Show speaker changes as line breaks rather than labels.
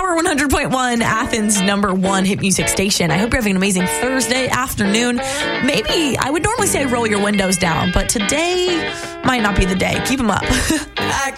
Power 100.1, Athens' #1 hit music station. I hope you're having an amazing Thursday afternoon. Maybe I would normally say roll your windows down, but today might not be the day. Keep them up.